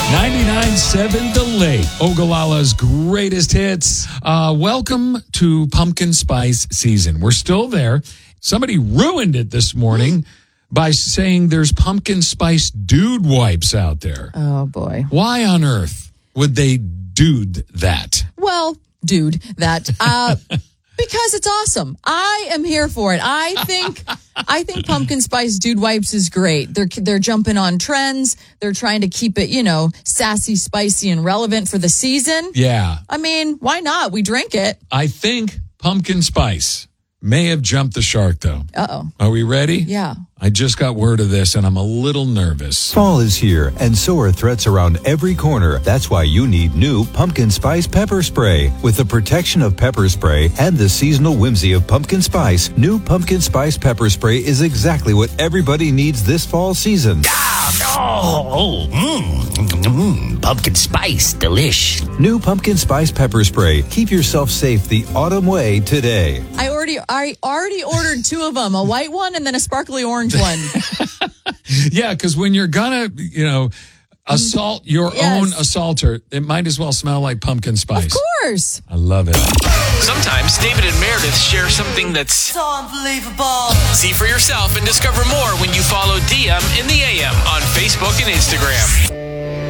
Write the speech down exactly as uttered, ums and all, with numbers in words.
ninety-nine point seven The Lake, Ogallala's greatest hits. Uh, welcome to pumpkin spice season. We're still there. Somebody ruined it this morning by saying there's pumpkin spice dude wipes out there. Oh, boy. Why on earth would they dude that? Well, dude, that. Uh, because it's awesome. I am here for it. I think I think pumpkin spice dude wipes is great. They're they're jumping on trends. They're trying to keep it, you know, sassy, spicy, and relevant for the season. Yeah. I mean, why not? We drink it. I think pumpkin spice may have jumped the shark, though. Uh-oh. Are we ready? Yeah. I just got word of this, and I'm a little nervous. Fall is here, and so are threats around every corner. That's why you need new Pumpkin Spice Pepper Spray. With the protection of pepper spray and the seasonal whimsy of pumpkin spice, new Pumpkin Spice Pepper Spray is exactly what everybody needs this fall season. Oh, oh, mm, mm, pumpkin spice, delish. New Pumpkin Spice Pepper Spray. Keep yourself safe the autumn way today. I already I already ordered two of them, a white one and then a sparkly orange one. Yeah, because when you're gonna, you know, assault your Yes. own assaulter, it might as well smell like pumpkin spice. Of course. I love it. Sometimes David and Meredith share something that's So unbelievable. see for yourself and discover more when you follow D M in the A M on Facebook and Instagram.